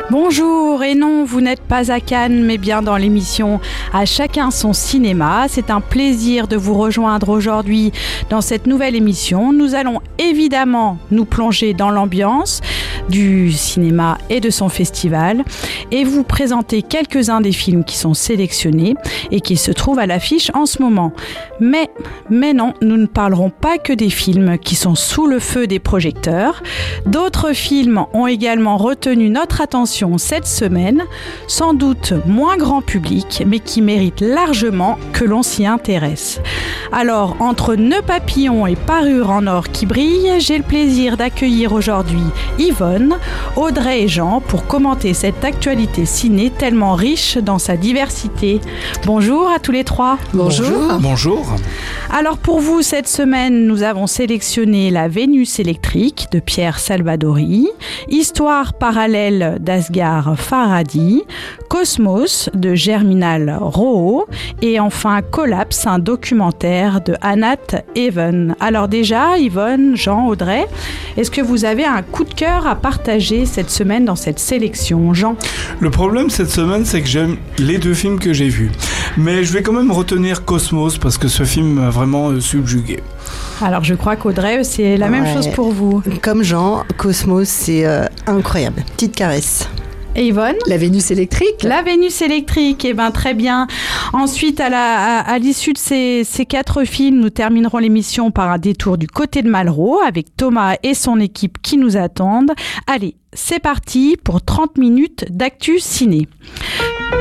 Bonjour, et non, vous n'êtes pas à Cannes, mais bien dans l'émission À chacun son cinéma. C'est un plaisir de vous rejoindre aujourd'hui dans cette nouvelle émission. Nous allons évidemment nous plonger dans l'ambiance du cinéma et de son festival et vous présenter quelques-uns des films qui sont sélectionnés et qui se trouvent à l'affiche en ce moment. Mais non, nous ne parlerons pas que des films qui sont sous le feu des projecteurs. D'autres films ont également retenu notre attention cette semaine, sans doute moins grand public, mais qui méritent largement que l'on s'y intéresse. Alors, entre Nœuds papillons et Parures en or qui brillent, j'ai le plaisir d'accueillir aujourd'hui Yvonne, Audrey et Jean pour commenter cette actualité ciné tellement riche dans sa diversité. Bonjour à tous les trois. Bonjour. Bonjour. Alors pour vous, cette semaine, nous avons sélectionné La Vénus électrique de Pierre Salvadori, Histoire parallèle d'Asghar Farhadi, Cosmos de Germinal Roho et enfin Collapse, un documentaire de Anat Even. Alors déjà, Yvonne, Jean, Audrey, est-ce que vous avez un coup de cœur à partager cette semaine dans cette sélection? Jean? Le problème cette semaine, c'est que j'aime les deux films que j'ai vus. Mais je vais quand même retenir Cosmos parce que ce film m'a vraiment subjugué. Alors je crois qu'Audrey, c'est la même chose pour vous. Comme Jean, Cosmos, c'est incroyable. Petite caresse. Et Yvonne? La Vénus électrique. La Vénus électrique, très bien. Ensuite, à l'issue de ces 4 films, nous terminerons l'émission par un détour du côté de Malraux avec Thomas et son équipe qui nous attendent. Allez, c'est parti pour 30 minutes d'actu ciné.